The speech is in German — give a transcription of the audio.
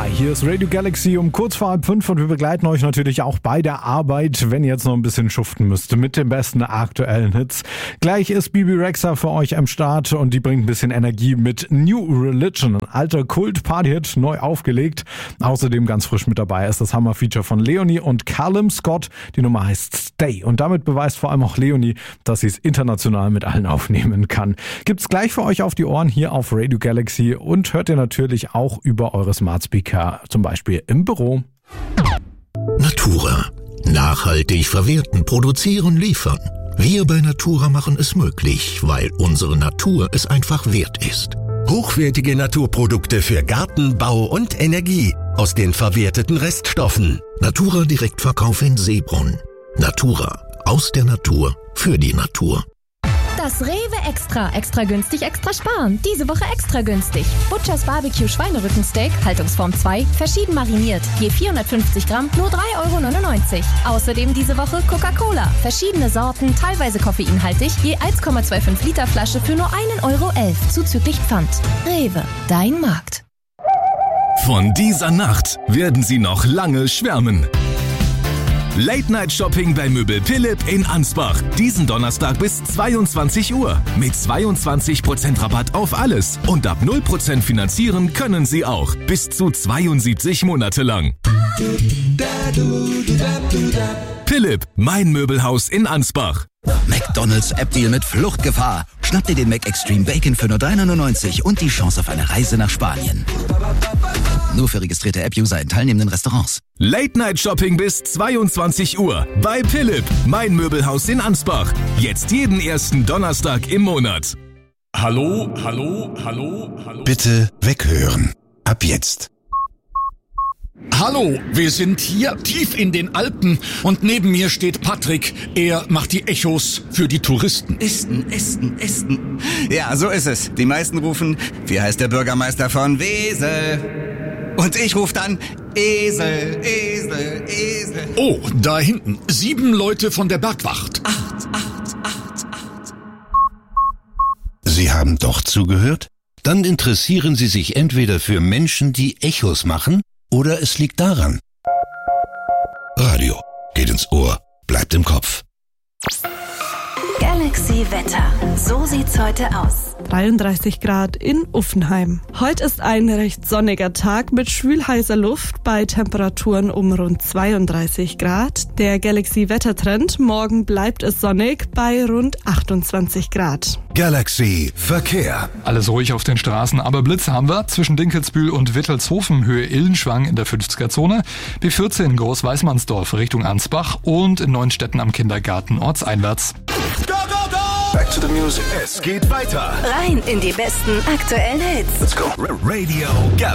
Hi, hier ist Radio Galaxy um kurz vor 4:30 und wir begleiten euch natürlich auch bei der Arbeit, wenn ihr jetzt noch ein bisschen schuften müsst, mit den besten aktuellen Hits. Gleich ist Bebe Rexha für euch am Start und die bringt ein bisschen Energie mit New Religion, ein alter Kult-Party-Hit, neu aufgelegt. Außerdem ganz frisch mit dabei ist das Hammer-Feature von Leonie und Callum Scott. Die Nummer heißt Stay und damit beweist vor allem auch Leonie, dass sie es international mit allen aufnehmen kann. Gibt's gleich für euch auf die Ohren hier auf Radio Galaxy und hört ihr natürlich auch über eure Smart Speaker, zum Beispiel im Büro. Natura. Nachhaltig verwerten, produzieren, liefern. Wir bei Natura machen es möglich, weil unsere Natur es einfach wert ist. Hochwertige Naturprodukte für Garten, Bau und Energie aus den verwerteten Reststoffen. Natura Direktverkauf in Seebrunn. Natura. Aus der Natur. Für die Natur. Das Rewe Extra. Extra günstig, extra sparen. Diese Woche extra günstig. Butchers Barbecue Schweinerückensteak, Haltungsform 2, verschieden mariniert. Je 450 Gramm, nur 3,99 €. Außerdem diese Woche Coca-Cola. Verschiedene Sorten, teilweise koffeinhaltig, je 1,25 Liter Flasche für nur 1,11 € zuzüglich Pfand. Rewe, dein Markt. Von dieser Nacht werden Sie noch lange schwärmen. Late-Night-Shopping bei Möbel Philipp in Ansbach. Diesen Donnerstag bis 22 Uhr. Mit 22% Rabatt auf alles. Und ab 0% finanzieren können Sie auch. Bis zu 72 Monate lang. Philipp, mein Möbelhaus in Ansbach. McDonald's App-Deal mit Fluchtgefahr. Schnapp dir den Mac Extreme Bacon für nur 3,99 € und die Chance auf eine Reise nach Spanien. Nur für registrierte App-User in teilnehmenden Restaurants. Late-Night-Shopping bis 22 Uhr bei Philipp, mein Möbelhaus in Ansbach. Jetzt jeden ersten Donnerstag im Monat. Hallo. Bitte weghören. Ab jetzt. Hallo, wir sind hier tief in den Alpen und neben mir steht Patrick. Er macht die Echos für die Touristen. Esten. Ja, so ist es. Die meisten rufen, wie heißt der Bürgermeister von Wesel? Und ich rufe dann, Esel. Oh, da hinten, 7 Leute von der Bergwacht. 8. Sie haben doch zugehört? Dann interessieren Sie sich entweder für Menschen, die Echos machen, oder es liegt daran. Radio geht ins Ohr, bleibt im Kopf. Galaxy Wetter. So sieht's heute aus. 33 Grad in Uffenheim. Heute ist ein recht sonniger Tag mit schwül-heißer Luft bei Temperaturen um rund 32 Grad. Der Galaxy-Wettertrend, morgen bleibt es sonnig bei rund 28 Grad. Galaxy Verkehr. Alles ruhig auf den Straßen, aber Blitze haben wir. Zwischen Dinkelsbühl und Wittelshofen, Höhe Illenschwang in der 50er-Zone. B14 Groß-Weißmannsdorf Richtung Ansbach und in Neuenstetten am Kindergarten ortseinwärts. Back to the music. Es geht weiter. Rein in die besten aktuellen Hits. Let's go. Radio Galaxy.